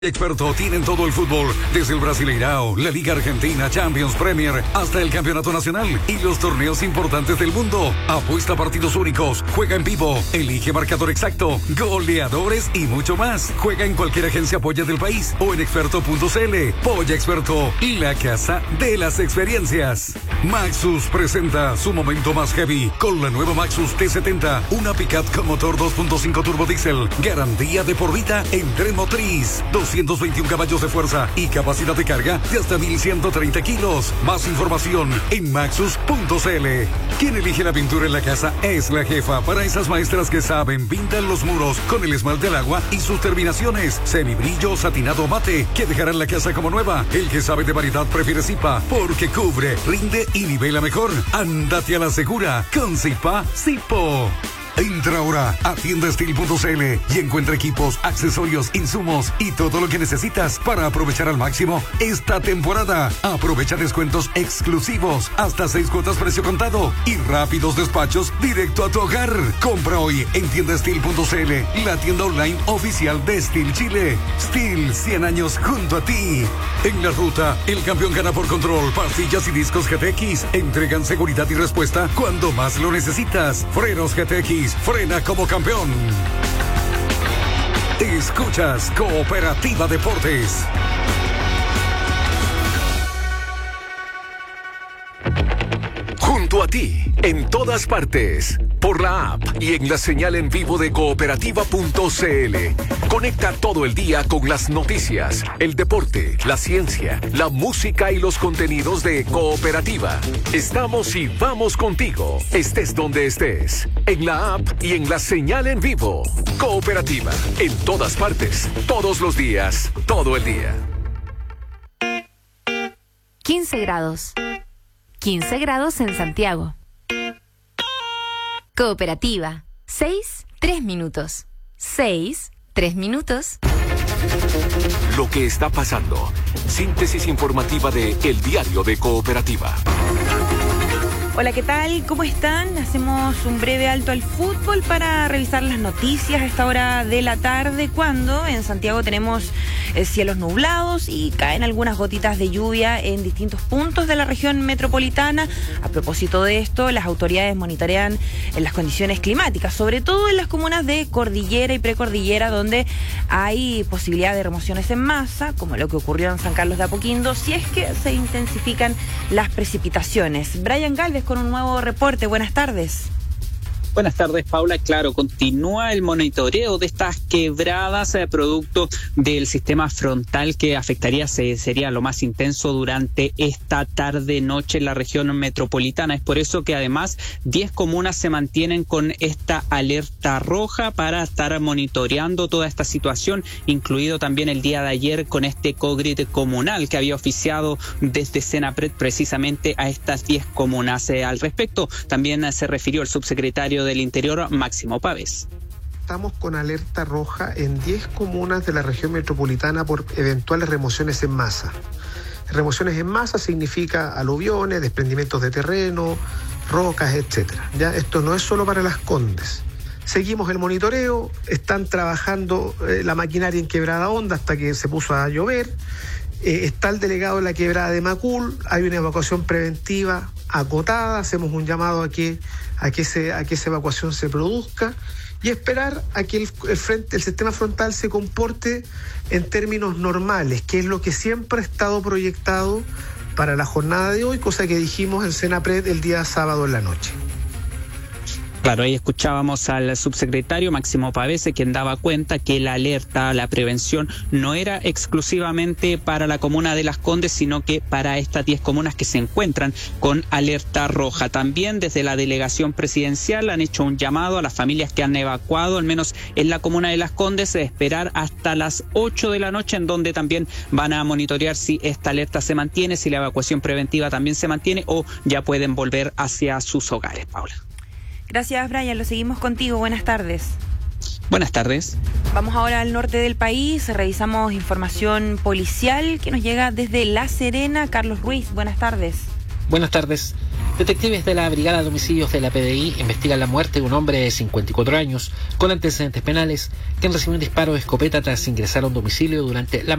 Experto tienen todo el fútbol, desde el Brasileirao, la Liga Argentina, Champions, Premier, hasta el Campeonato Nacional y los torneos importantes del mundo. Apuesta a partidos únicos, juega en vivo, elige marcador exacto, goleadores y mucho más. Juega en cualquier agencia Polla del país o en experto.cl. Polla Experto, la casa de las experiencias. Maxus presenta su momento más heavy con la nueva Maxus T70, una pickup con motor 2.5 turbo diesel, garantía de por vida en tren motriz, 221 caballos de fuerza y capacidad de carga de hasta 1,130 kilos. Más información en maxus.cl. Quien elige la pintura en la casa es la jefa. Para esas maestras que saben, pintan los muros con el esmalte al agua y sus terminaciones semibrillo, satinado, mate, que dejarán la casa como nueva. El que sabe de variedad prefiere Zipa, porque cubre, rinde y nivela mejor. Ándate a la segura con Zipa Zipo. Entra ahora a tiendastil.cl y encuentra equipos, accesorios, insumos y todo lo que necesitas para aprovechar al máximo esta temporada. Aprovecha descuentos exclusivos, hasta 6 cuotas precio contado y rápidos despachos directo a tu hogar. Compra hoy en tiendastil.cl, la tienda online oficial de Steel Chile. Steel, 100 años junto a ti. En la ruta, el campeón gana por control. Pastillas y discos GTX entregan seguridad y respuesta cuando más lo necesitas. Frenos GTX, frena como campeón. Escuchas Cooperativa Deportes. Junto a ti, en todas partes, por la app y en la señal en vivo de cooperativa.cl. Conecta todo el día con las noticias, el deporte, la ciencia, la música y los contenidos de Cooperativa. Estamos y vamos contigo, estés donde estés, en la app y en la señal en vivo. Cooperativa, en todas partes, todos los días, todo el día. 15 grados. 15 grados en Santiago. Cooperativa. 6, 3 minutos. 6, 3 minutos. Lo que está pasando. Síntesis informativa de El Diario de Cooperativa. Hola, ¿qué tal? ¿Cómo están? Hacemos un breve alto al fútbol para revisar las noticias a esta hora de la tarde, cuando en Santiago tenemos cielos nublados y caen algunas gotitas de lluvia en distintos puntos de la región metropolitana. A propósito de esto, las autoridades monitorean las condiciones climáticas, sobre todo en las comunas de cordillera y precordillera, donde hay posibilidad de remociones en masa, como lo que ocurrió en San Carlos de Apoquindo, si es que se intensifican las precipitaciones. Brian Galvez con un nuevo reporte. Buenas tardes. Buenas tardes, Paula. Claro, continúa el monitoreo de estas quebradas producto del sistema frontal que afectaría, sería lo más intenso durante esta tarde-noche en la región metropolitana. Es por eso que además 10 comunas se mantienen con esta alerta roja para estar monitoreando toda esta situación, incluido también el día de ayer con este COGRID comunal que había oficiado desde Senapred precisamente a estas 10 comunas. Al respecto, también se refirió el subsecretario del Interior, Máximo Pávez. Estamos con alerta roja en 10 comunas de la región metropolitana por eventuales remociones en masa. Remociones en masa significa aluviones, desprendimientos de terreno, rocas, etcétera. Ya esto no es solo para Las Condes. Seguimos el monitoreo, están trabajando la maquinaria en Quebrada Honda hasta que se puso a llover. Está el delegado en la quebrada de Macul, hay una evacuación preventiva acotada, hacemos un llamado a que esa evacuación se produzca y esperar a que el sistema frontal se comporte en términos normales, que es lo que siempre ha estado proyectado para la jornada de hoy, cosa que dijimos en Senapred el día sábado en la noche. Claro, ahí escuchábamos al subsecretario Máximo Pavese, quien daba cuenta que la alerta, la prevención, no era exclusivamente para la comuna de Las Condes, sino que para estas 10 comunas que se encuentran con alerta roja. También desde la delegación presidencial han hecho un llamado a las familias que han evacuado, al menos en la comuna de Las Condes, de esperar hasta las 8 de la noche, en donde también van a monitorear si esta alerta se mantiene, si la evacuación preventiva también se mantiene o ya pueden volver hacia sus hogares. Paula. Gracias, Brian. Lo seguimos contigo. Buenas tardes. Buenas tardes. Vamos ahora al norte del país. Revisamos información policial que nos llega desde La Serena. Carlos Ruiz, buenas tardes. Buenas tardes. Detectives de la Brigada de Homicidios de la PDI investigan la muerte de un hombre de 54 años con antecedentes penales, quien recibió un disparo de escopeta tras ingresar a un domicilio durante la